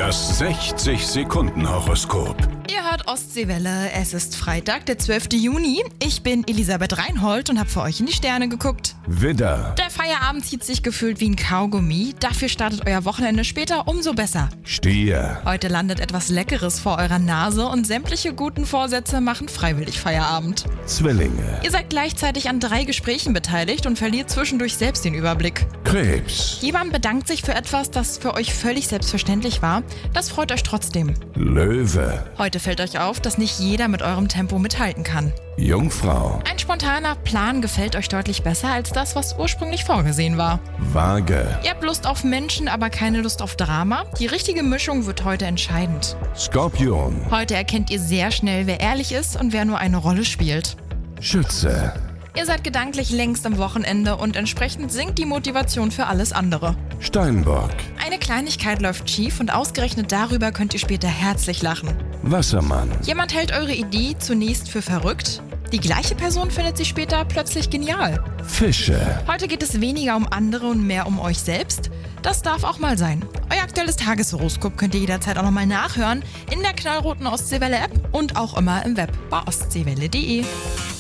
Das 60-Sekunden-Horoskop. Ihr hört Ostseewelle. Es ist Freitag, der 12. Juni. Ich bin Elisabeth Reinhold und habe für euch in die Sterne geguckt. Widder, Der Feierabend zieht sich gefühlt wie ein Kaugummi. Dafür startet euer Wochenende später umso besser. Stier, Heute landet etwas Leckeres vor eurer Nase und sämtliche guten Vorsätze machen freiwillig Feierabend. Zwillinge, Ihr seid gleichzeitig an 3 Gesprächen beteiligt und verliert zwischendurch selbst den Überblick. Krebs, Jemand bedankt sich für etwas, das für euch völlig selbstverständlich war. Das freut euch trotzdem. Löwe, Heute fällt euch auf, dass nicht jeder mit eurem Tempo mithalten kann. Jungfrau, Ein spontaner Plan gefällt euch deutlich besser als das, was ursprünglich vorgesehen war. Waage, Ihr habt Lust auf Menschen, aber keine Lust auf Drama. Die richtige Mischung wird heute entscheidend. Skorpion, Heute erkennt ihr sehr schnell, wer ehrlich ist und wer nur eine Rolle spielt. Schütze, Ihr seid gedanklich längst am Wochenende und entsprechend sinkt die Motivation für alles andere. Steinbock, Eine Kleinigkeit läuft schief und ausgerechnet darüber könnt ihr später herzlich lachen. Wassermann, Jemand hält eure Idee zunächst für verrückt. Die gleiche Person findet sie später plötzlich genial. Fische. Heute geht es weniger um andere und mehr um euch selbst. Das darf auch mal sein. Euer aktuelles Tageshoroskop könnt ihr jederzeit auch nochmal nachhören in der knallroten Ostseewelle-App und auch immer im Web bei ostseewelle.de.